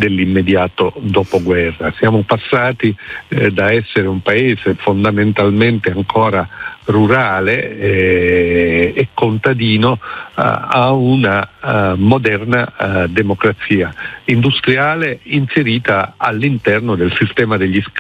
dell'immediato dopoguerra. Siamo passati da essere un paese fondamentalmente ancora rurale e contadino a una moderna democrazia industriale inserita all'interno del sistema degli